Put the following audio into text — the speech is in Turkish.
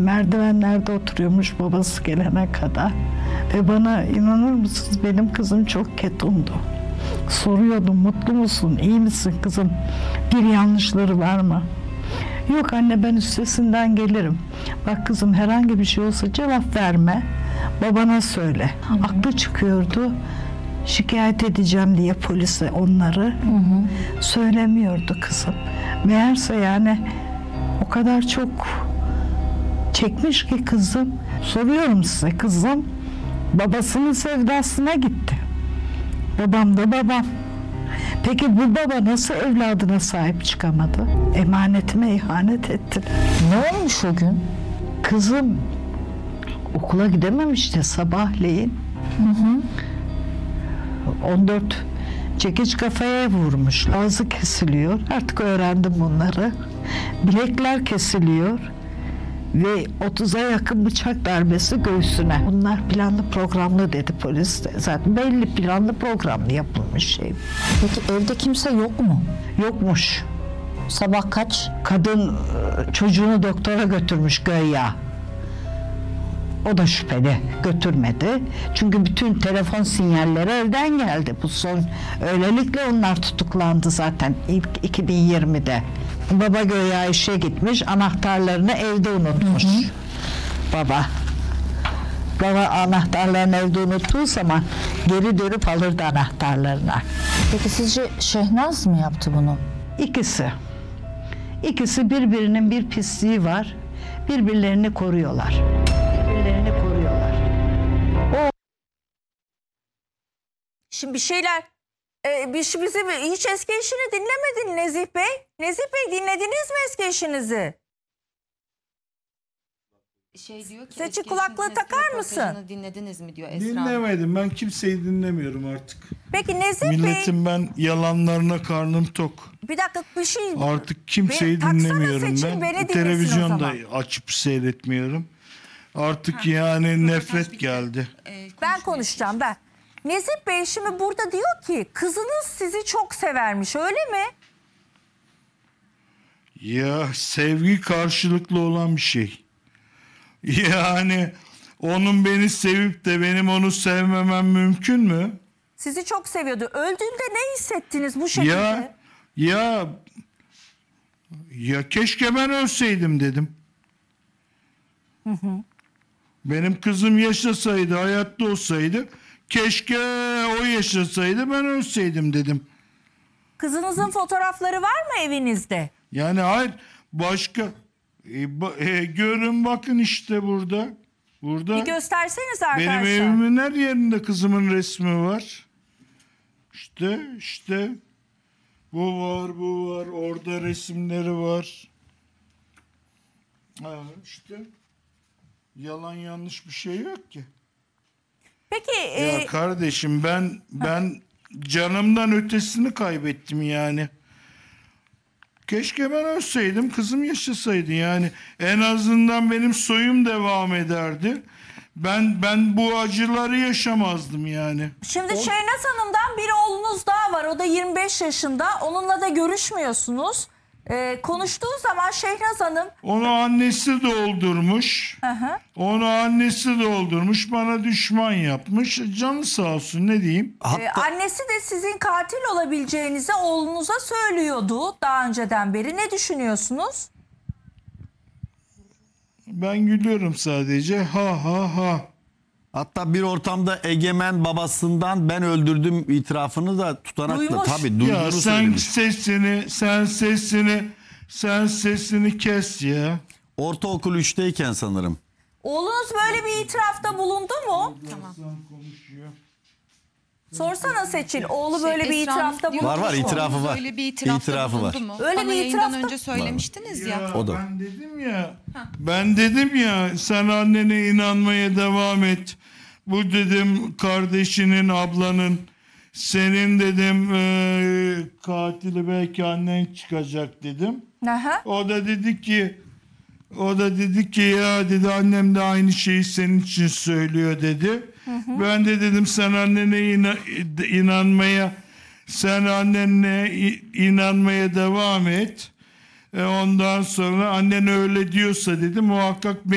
merdivenlerde oturuyormuş babası gelene kadar. Ve bana inanır mısınız benim kızım çok ketumdu. Soruyordum, mutlu musun, iyi misin kızım, bir yanlışları var mı? Yok anne, ben üstesinden gelirim. Bak kızım, herhangi bir şey olsa cevap verme, babana söyle. Aklı çıkıyordu, şikayet edeceğim diye polise onları. Söylemiyordu kızım. Meğerse yani o kadar çok çekmiş ki kızım. Soruyorum size, kızım babasının sevdasına gitti. Babam da babam. Peki bu baba nasıl evladına sahip çıkamadı? Emanetime ihanet etti. Ne olmuş o gün? Kızım okula gidememişti sabahleyin. 14 çekiç kafaya vurmuş. Ağzı kesiliyor. Artık öğrendim bunları. Bilekler kesiliyor. Ve 30'a yakın bıçak darbesi göğsüne. Bunlar planlı programlı dedi polis de. Zaten belli planlı programlı yapılmış şey. Peki evde kimse yok mu? Yokmuş. Sabah kaç? Kadın çocuğunu doktora götürmüş güya. O da şüpheli, götürmedi. Çünkü bütün telefon sinyalleri evden geldi. Bu son, öylelikle onlar tutuklandı zaten ilk 2020'de. Baba güya işe gitmiş, anahtarlarını evde unutmuş. Baba anahtarlarını evde unuttuğu zaman geri dönüp alırdı anahtarlarını. Peki sizce Şehnaz mı yaptı bunu? İkisi birbirinin bir pisliği var. Birbirlerini koruyorlar. Şimdi bir şeyler, bizi hiç eski eşini dinlemedin Nezih Bey. Nezih Bey, dinlediniz mi eski eşinizi? Diyor ki, Seçi eski kulaklığı eşinizin takar eski mısın? röportajını dinlediniz mi diyor Esra Hanım. Dinlemedim. Ben kimseyi dinlemiyorum artık. Peki Nezih Bey, Milletin ben yalanlarına karnım tok. bir dakika bir şey... Artık kimseyi Taksana dinlemiyorum Seçil, beni ben. dinlesin o Televizyonda zaman. açıp seyretmiyorum. Artık yani nefret geldi. Ben konuşacağım ben. Nezih Bey şimdi burada diyor ki kızınız sizi çok severmiş, öyle mi? Ya sevgi karşılıklı olan bir şey. Yani onun beni sevip de benim onu sevmemem mümkün mü? Sizi çok seviyordu. Öldüğünde ne hissettiniz bu şekilde? Ya keşke ben ölseydim dedim. Benim kızım yaşasaydı, hayatta olsaydı, keşke o yaşasaydı, ben ölseydim dedim. Kızınızın fotoğrafları var mı evinizde? Yani hayır, başka görün bakın işte burada. Bir gösterseniz arkadaşlar. Benim evimin her yerinde kızımın resmi var. İşte bu var, orada resimleri var. İşte yalan yanlış bir şey yok ki. Peki Ya kardeşim, ben canımdan ötesini kaybettim yani. Keşke ben ölseydim, kızım yaşasaydı yani. En azından benim soyum devam ederdi. Ben bu acıları yaşamazdım yani. şimdi Şehnaz Hanım'dan bir oğlunuz daha var. O da 25 yaşında. Onunla da görüşmüyorsunuz. Konuştuğu zaman Şehnaz Hanım... Onu annesi doldurmuş. Onu annesi doldurmuş. Bana düşman yapmış. Canı sağ olsun, ne diyeyim. Annesi de sizin katil olabileceğinizi oğlunuza söylüyordu daha önceden beri. Ne düşünüyorsunuz? Ben gülüyorum sadece. Ha. Hatta bir ortamda Egemen babasından ben öldürdüm itirafını da tutanakla Duymuş. tabii Ya duyduğunu sen sesini kes ya. Ortaokul 3'teyken sanırım. Oğlunuz böyle bir itirafta bulundu mu? Tamam. Sorsana Seçil. Oğlu böyle bir Esra Hanım itirafta diyor bulundu Var, mu? itirafı var. Öyle bir itirafta İtirafı var. bulundu mu? Öyle Bana bir yayından itirafta- önce söylemiştiniz ya. O da. Ben dedim ya sen annene inanmaya devam et. Bu dedim kardeşinin, ablanın, senin dedim katili belki annen çıkacak dedim. Aha. O da dedi ki ya dedi, annem de aynı şeyi senin için söylüyor dedi. Ben de dedim sen annene inanmaya devam et. Ondan sonra annen öyle diyorsa dedim muhakkak